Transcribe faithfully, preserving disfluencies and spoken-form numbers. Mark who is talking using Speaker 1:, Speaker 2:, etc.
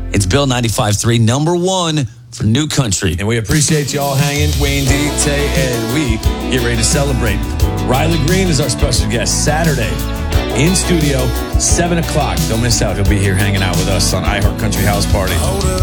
Speaker 1: It's Bill ninety-five three, number one for New Country.
Speaker 2: And we appreciate you all hanging. Wayne D, Tay, and we get ready to celebrate. Riley Green is our special guest Saturday in studio, seven o'clock. Don't miss out. He'll be here hanging out with us on iHeart Country House Party.